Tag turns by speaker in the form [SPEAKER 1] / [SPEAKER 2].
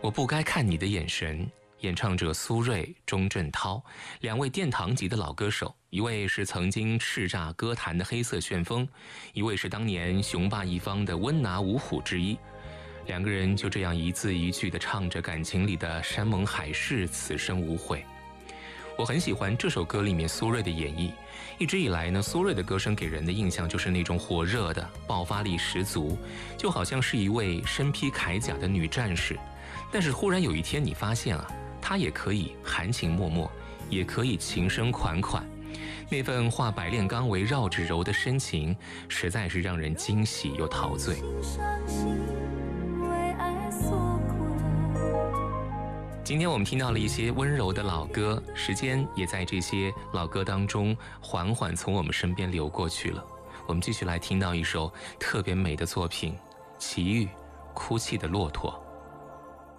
[SPEAKER 1] 我不该看你的眼神。演唱者苏芮、钟镇涛，两位殿堂级的老歌手，一位是曾经叱咤歌坛的黑色旋风，一位是当年雄霸一方的温拿五虎之一。两个人就这样一字一句地唱着感情里的山盟海誓，此生无悔。我很喜欢这首歌里面苏芮的演绎。一直以来呢，苏芮的歌声给人的印象就是那种火热的，爆发力十足，就好像是一位身披铠甲的女战士。但是忽然有一天你发现啊，她也可以含情脉脉，也可以情深款款。那份化百炼钢为绕指柔的深情，实在是让人惊喜又陶醉。今天我们听到了一些温柔的老歌，时间也在这些老歌当中缓缓从我们身边流过去了。我们继续来听到一首特别美的作品，齐豫《哭泣的骆驼》。